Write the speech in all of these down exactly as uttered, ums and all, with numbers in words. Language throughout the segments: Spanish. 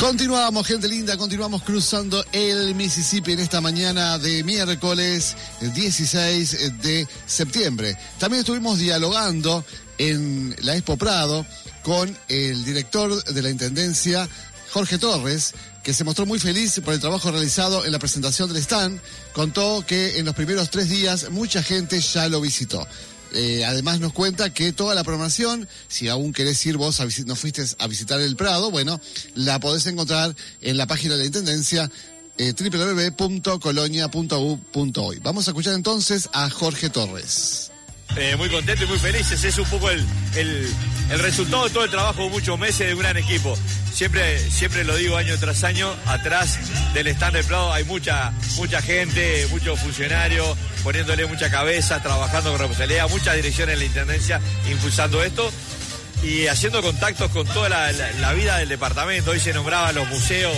Continuamos, gente linda, continuamos cruzando el Mississippi en esta mañana de miércoles dieciséis de septiembre. También estuvimos dialogando en la Expo Prado con el director de la Intendencia, Jorge Torres, que se mostró muy feliz por el trabajo realizado en la presentación del stand. Contó que en los primeros tres días mucha gente ya lo visitó. Eh, además nos cuenta que toda la programación, si aún querés ir vos, a visit- no fuiste a visitar el Prado, bueno, la podés encontrar en la página de la Intendencia, eh, doble u doble u doble u punto colonia punto u punto hoy. Vamos a escuchar entonces a Jorge Torres. Eh, muy contento y muy felices, es un poco el, el, el resultado de todo el trabajo de muchos meses de un gran equipo. Siempre, siempre lo digo año tras año, atrás del stand del Prado hay mucha, mucha gente, muchos funcionarios, poniéndole mucha cabeza, trabajando con responsabilidad, muchas direcciones en la Intendencia impulsando esto y haciendo contactos con toda la, la, la vida del departamento. Hoy se nombraban los museos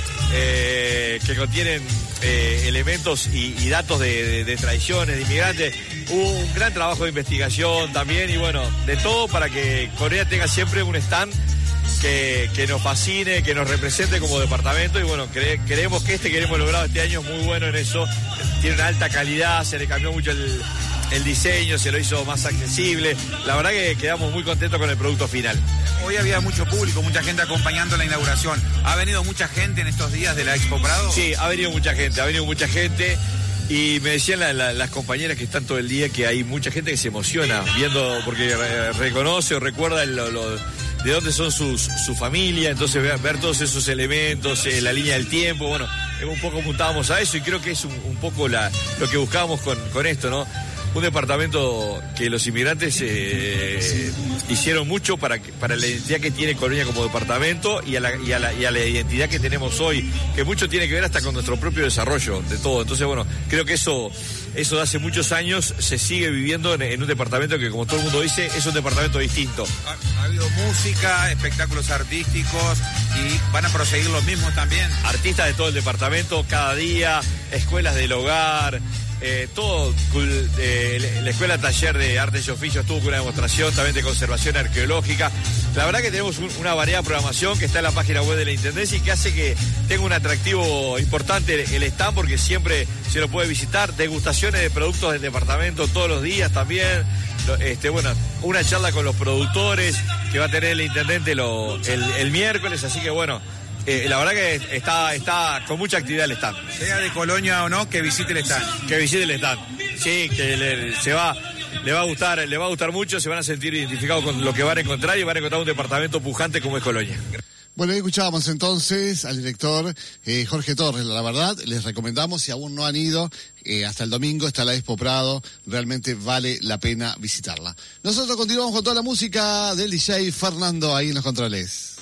eh, que contienen eh, elementos y, y datos de, de, de tradiciones, de inmigrantes. Hubo un gran trabajo de investigación también y bueno, de todo para que Corea tenga siempre un stand que, que nos fascine, que nos represente como departamento y bueno, cre, creemos que este que hemos logrado este año es muy bueno en eso, tiene una alta calidad, se le cambió mucho el, el diseño, se lo hizo más accesible, la verdad que quedamos muy contentos con el producto final. Hoy había mucho público, mucha gente acompañando la inauguración. ¿Ha venido mucha gente en estos días de la Expo Prado? Sí, ha venido mucha gente, ha venido mucha gente. Y me decían la, la, las compañeras que están todo el día que hay mucha gente que se emociona viendo, porque re, reconoce o recuerda lo, lo, de dónde son sus su familia, entonces ver, ver todos esos elementos, eh, la línea del tiempo, bueno, un poco apuntábamos a eso y creo que es un, un poco la, lo que buscábamos con, con esto, ¿no? Un departamento que los inmigrantes eh, hicieron mucho para, para la identidad que tiene Colonia como departamento y a, la, y, a la, y a la identidad que tenemos hoy, que mucho tiene que ver hasta con nuestro propio desarrollo de todo. Entonces, bueno, creo que eso, eso de hace muchos años se sigue viviendo en, en un departamento que, como todo el mundo dice, es un departamento distinto. Ha, ha habido música, espectáculos artísticos y van a proseguir los mismos también. Artistas de todo el departamento, cada día, escuelas del hogar. Eh, todo, eh, la Escuela Taller de Artes y Oficios estuvo con una demostración también de conservación arqueológica. La verdad que tenemos un, una variedad de programación que está en la página web de la Intendencia y que hace que tenga un atractivo importante el stand porque siempre se lo puede visitar. Degustaciones de productos del departamento todos los días también. Este, bueno, una charla con los productores que va a tener el Intendente lo, el, el miércoles, así que bueno. Eh, la verdad que está, está con mucha actividad el stand. Sea de Colonia o no, que visite el stand. Que visite el stand. Sí, que le, se va, le va a gustar, le va a gustar mucho, se van a sentir identificados con lo que van a encontrar y van a encontrar un departamento pujante como es Colonia. Bueno, ahí escuchábamos entonces al director eh, Jorge Torres. La verdad, les recomendamos, si aún no han ido, eh, hasta el domingo está la Expo Prado, realmente vale la pena visitarla. Nosotros continuamos con toda la música del D J Fernando ahí en los controles.